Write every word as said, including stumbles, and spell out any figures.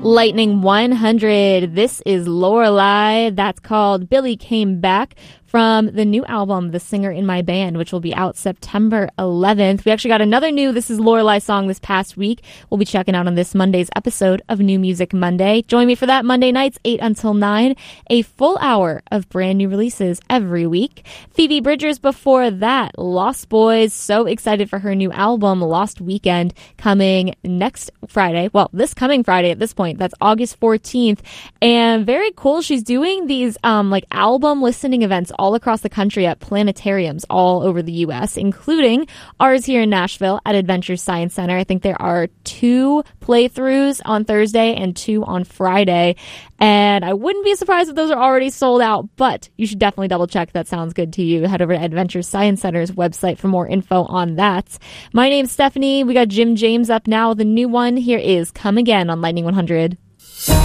Lightning one hundred. This is Lorelei. That's called Billy Came Back from the new album, The Singer in My Band, which will be out September eleventh. We actually got another new This is Lorelei song this past week. We'll be checking out on this Monday's episode of New Music Monday. Join me for that Monday nights, eight until nine. A full hour of brand new releases every week. Phoebe Bridgers before that. Lost Boys. So excited for her new album, Lost Weekend, coming next Friday. Well, this coming Friday at this point. That's August fourteenth. And very cool. She's doing these um like album listening events all across the country at planetariums all over the U S, including ours here in Nashville at Adventure Science Center. I think there are two playthroughs on Thursday and two on Friday. And I wouldn't be surprised if those are already sold out, but you should definitely double check. That sounds good to you. Head over to Adventure Science Center's website for more info on that. My name's Stephanie. We got Jim James up now with a new one. Here is Come Again on Lightning one hundred.